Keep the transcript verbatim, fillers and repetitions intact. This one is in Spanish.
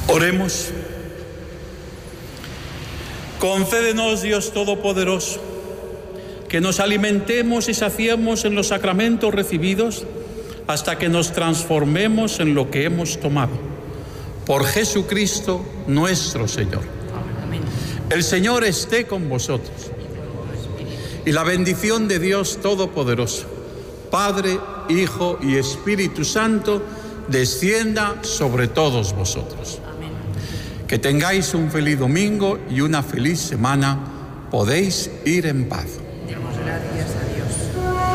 Oremos. Concédenos, Dios Todopoderoso, que nos alimentemos y saciemos en los sacramentos recibidos hasta que nos transformemos en lo que hemos tomado. Por Jesucristo nuestro Señor. Amén. El Señor esté con vosotros. Y la bendición de Dios Todopoderoso, Padre, Hijo y Espíritu Santo, descienda sobre todos vosotros. Amén. Que tengáis un feliz domingo y una feliz semana. Podéis ir en paz.